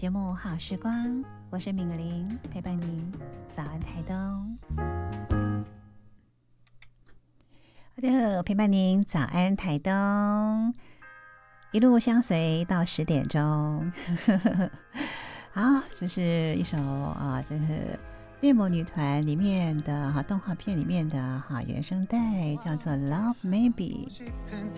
节目好时光，我是敏玲，陪伴您早安台东。好的，陪伴您早安台东，一路相随到10点钟。好，这是一首这是猎魔女团里面的动画片里面的原声带，叫做 Love Maybe。